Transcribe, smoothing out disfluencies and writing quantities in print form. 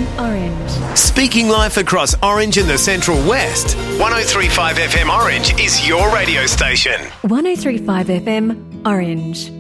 Orange. Speaking life across Orange and the Central West. 103.5 FM Orange is your radio station. 103.5 FM Orange.